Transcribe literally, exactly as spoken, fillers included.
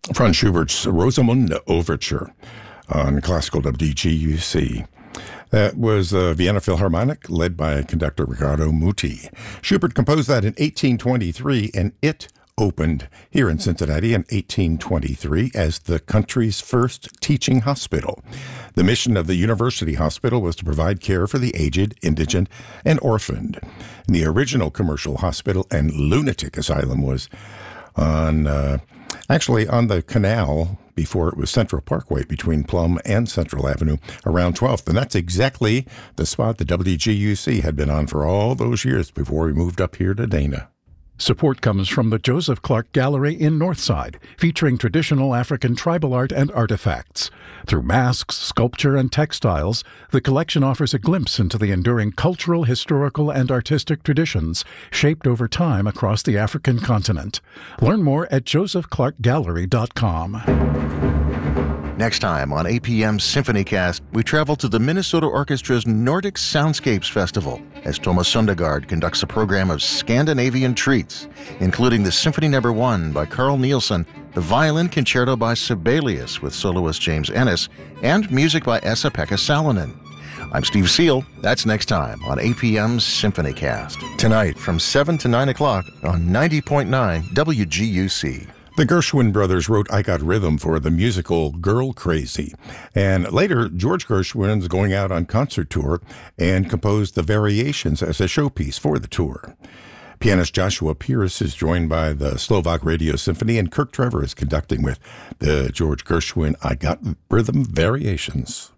Franz Schubert's Rosamunde Overture on classical W D G U C. That was the Vienna Philharmonic, led by conductor Riccardo Muti. Schubert composed that in eighteen twenty-three, and it opened here in Cincinnati in eighteen twenty-three as the country's first teaching hospital. The mission of the University Hospital was to provide care for the aged, indigent, and orphaned. And the original commercial hospital and lunatic asylum was on, uh, actually on the canal before it was Central Parkway between Plum and Central Avenue around twelfth. And that's exactly the spot the W D G U C had been on for all those years before we moved up here to Dana. Support comes from the Joseph Clark Gallery in Northside, featuring traditional African tribal art and artifacts. Through masks, sculpture, and textiles, the collection offers a glimpse into the enduring cultural, historical, and artistic traditions shaped over time across the African continent. Learn more at joseph clark gallery dot com. Next time on A P M's SymphonyCast, we travel to the Minnesota Orchestra's Nordic Soundscapes Festival as Thomas Sundergaard conducts a program of Scandinavian treats, including the Symphony Number One by Carl Nielsen, the Violin Concerto by Sibelius with soloist James Ennis, and music by Esa-Pekka Salonen. I'm Steve Seal. That's next time on A P M's SymphonyCast. Tonight from seven to nine o'clock on ninety point nine W G U C. The Gershwin brothers wrote I Got Rhythm for the musical Girl Crazy. And later, George Gershwin's going out on concert tour and composed the Variations as a showpiece for the tour. Pianist Joshua Pierce is joined by the Slovak Radio Symphony, and Kirk Trevor is conducting with the George Gershwin I Got Rhythm Variations.